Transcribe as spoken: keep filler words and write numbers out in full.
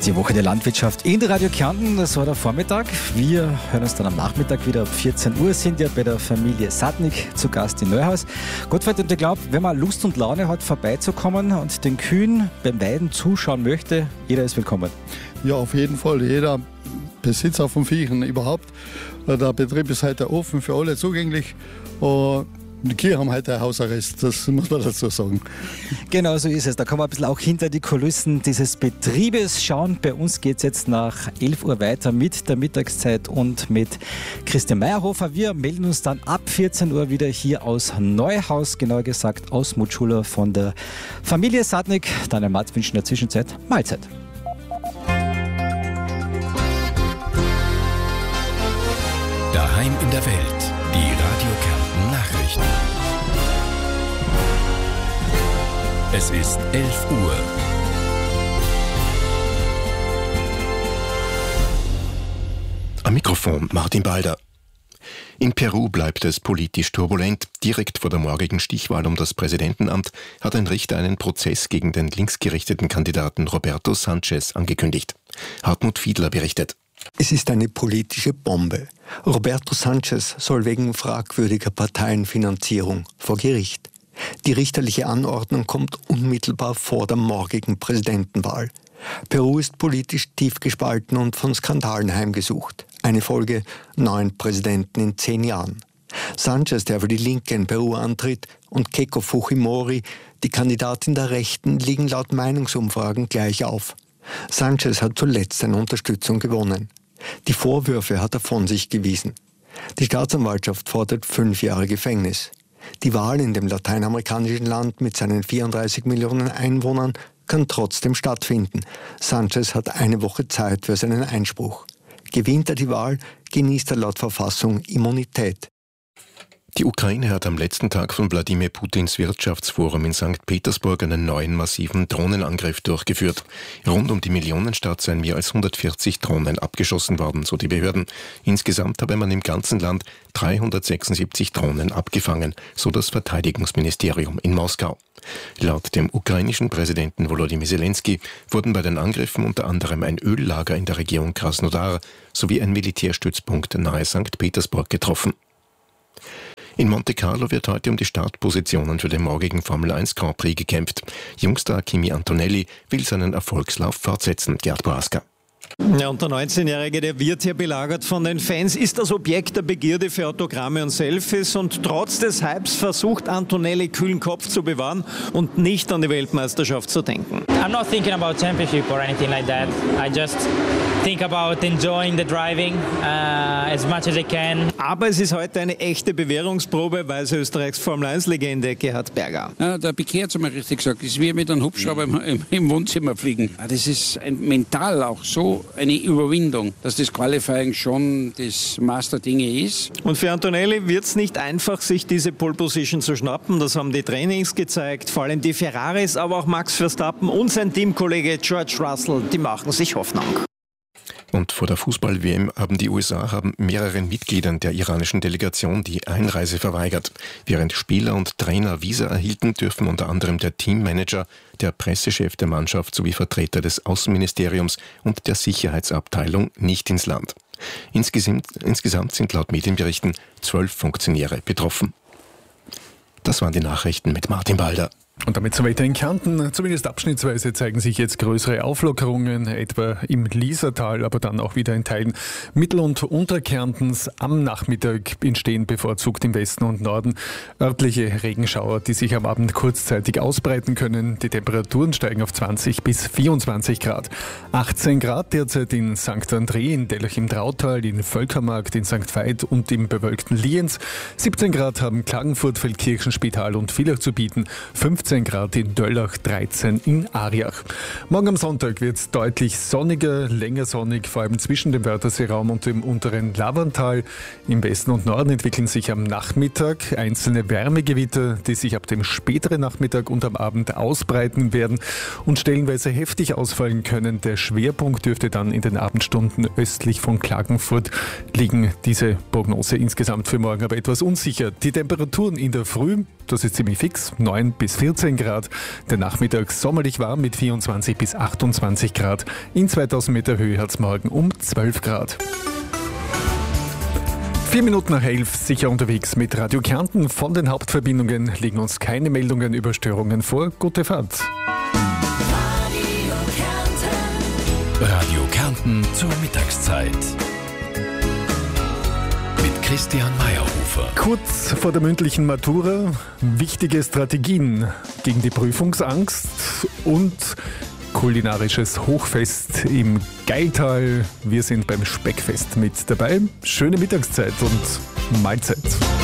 Die Woche der Landwirtschaft in der Radio Kärnten, das war der Vormittag. Wir hören uns dann am Nachmittag wieder ab vierzehn Uhr, sind ja bei der Familie Sadnik zu Gast in Neuhaus. Gottfried, und ich glaube, wenn man Lust und Laune hat, vorbeizukommen und den Kühen beim Weiden zuschauen möchte, jeder ist willkommen. Ja, auf jeden Fall. Jeder Besitzer von Viechen überhaupt. Der Betrieb ist heute offen, für alle zugänglich. Die Kühe haben heute Hausarrest, das muss man dazu sagen. Genau so ist es. Da kann man ein bisschen auch hinter die Kulissen dieses Betriebes schauen. Bei uns geht es jetzt nach elf Uhr weiter mit der Mittagszeit und mit Christian Meyerhofer. Wir melden uns dann ab vierzehn Uhr wieder hier aus Neuhaus, genauer gesagt aus Mutschula von der Familie Sadnik. Daniel Matz wünscht in der Zwischenzeit Mahlzeit. Daheim in der Welt. Die Radio Kärnten Nachrichten. Es ist elf Uhr. Am Mikrofon Martin Balder. In Peru bleibt es politisch turbulent. Direkt vor der morgigen Stichwahl um das Präsidentenamt hat ein Richter einen Prozess gegen den linksgerichteten Kandidaten Roberto Sanchez angekündigt. Hartmut Fiedler berichtet. Es ist eine politische Bombe. Roberto Sanchez soll wegen fragwürdiger Parteienfinanzierung vor Gericht. Die richterliche Anordnung kommt unmittelbar vor der morgigen Präsidentenwahl. Peru ist politisch tief gespalten und von Skandalen heimgesucht. Eine Folge: neun Präsidenten in zehn Jahren. Sanchez, der für die Linke in Peru antritt, und Keiko Fujimori, die Kandidatin der Rechten, liegen laut Meinungsumfragen gleich auf. Sanchez hat zuletzt seine Unterstützung gewonnen. Die Vorwürfe hat er von sich gewiesen. Die Staatsanwaltschaft fordert fünf Jahre Gefängnis. Die Wahl in dem lateinamerikanischen Land mit seinen vierunddreißig Millionen Einwohnern kann trotzdem stattfinden. Sanchez hat eine Woche Zeit für seinen Einspruch. Gewinnt er die Wahl, genießt er laut Verfassung Immunität. Die Ukraine hat am letzten Tag von Wladimir Putins Wirtschaftsforum in Sankt Petersburg einen neuen massiven Drohnenangriff durchgeführt. Rund um die Millionenstadt seien mehr als hundertvierzig Drohnen abgeschossen worden, so die Behörden. Insgesamt habe man im ganzen Land dreihundertsechsundsiebzig Drohnen abgefangen, so das Verteidigungsministerium in Moskau. Laut dem ukrainischen Präsidenten Volodymyr Zelensky wurden bei den Angriffen unter anderem ein Öllager in der Region Krasnodar sowie ein Militärstützpunkt nahe Sankt Petersburg getroffen. In Monte Carlo wird heute um die Startpositionen für den morgigen Formel eins Grand Prix gekämpft. Jungstar Kimi Antonelli will seinen Erfolgslauf fortsetzen. Gerd Boaska. Ja, und der neunzehnjährige, der wird hier belagert von den Fans, ist das Objekt der Begierde für Autogramme und Selfies, und trotz des Hypes versucht Antonelli kühlen Kopf zu bewahren und nicht an die Weltmeisterschaft zu denken. I'm not thinking about championship or anything like that. I just think about enjoying the driving uh, as much as I can. Aber es ist heute eine echte Bewährungsprobe, weiß Österreichs Formel eins Legende Gerhard Berger. Ja, der Piquet hat es mal richtig gesagt, es ist wie mit einem Hubschrauber im, im, im Wohnzimmer fliegen. Das ist ein, mental auch so eine Überwindung, dass das Qualifying schon das Master-Dinge ist. Und für Antonelli wird es nicht einfach, sich diese Pole Position zu schnappen. Das haben die Trainings gezeigt, vor allem die Ferraris, aber auch Max Verstappen und sein Teamkollege George Russell, die machen sich Hoffnung. Und vor der Fußball-W M haben die U S A haben mehreren Mitgliedern der iranischen Delegation die Einreise verweigert. Während Spieler und Trainer Visa erhielten, dürfen unter anderem der Teammanager, der Pressechef der Mannschaft sowie Vertreter des Außenministeriums und der Sicherheitsabteilung nicht ins Land. Insgesamt, insgesamt sind laut Medienberichten zwölf Funktionäre betroffen. Das waren die Nachrichten mit Martin Balder. Und damit so weiter in Kärnten. Zumindest abschnittsweise zeigen sich jetzt größere Auflockerungen, etwa im Liesertal, aber dann auch wieder in Teilen Mittel- und Unterkärntens. Am Nachmittag entstehen bevorzugt im Westen und Norden örtliche Regenschauer, die sich am Abend kurzzeitig ausbreiten können. Die Temperaturen steigen auf zwanzig bis vierundzwanzig Grad. achtzehn Grad derzeit in Sankt André, in Dellach im Trautal, in Völkermarkt, in Sankt Veit und im bewölkten Lienz. siebzehn Grad haben Klagenfurt, Feldkirchen, Spital und Villach zu bieten. fünfzehn Grad in Döllach, dreizehn in Ariach. Morgen am Sonntag wird es deutlich sonniger, länger sonnig, vor allem zwischen dem Wörtherseeraum und dem unteren Laverntal. Im Westen und Norden entwickeln sich am Nachmittag einzelne Wärmegewitter, die sich ab dem späteren Nachmittag und am Abend ausbreiten werden und stellenweise heftig ausfallen können. Der Schwerpunkt dürfte dann in den Abendstunden östlich von Klagenfurt liegen. Diese Prognose insgesamt für morgen aber etwas unsicher. Die Temperaturen in der Früh das ist ziemlich fix, neun bis vierzehn Grad. Der Nachmittag sommerlich warm mit vierundzwanzig bis achtundzwanzig Grad. In zweitausend Meter Höhe hat es morgen um zwölf Grad. Vier Minuten nach elf, sicher unterwegs mit Radio Kärnten. Von den Hauptverbindungen liegen uns keine Meldungen über Störungen vor. Gute Fahrt. Radio Kärnten. Radio Kärnten zur Mittagszeit. Mit Christian Meyerhofer. Kurz vor der mündlichen Matura, wichtige Strategien gegen die Prüfungsangst und kulinarisches Hochfest im Geiltal. Wir sind beim Speckfest mit dabei. Schöne Mittagszeit und Mahlzeit.